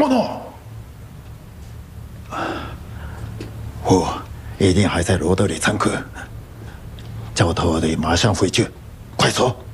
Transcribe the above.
么弄？ 我一定还在罗德里参课，教头得马上回去，快走！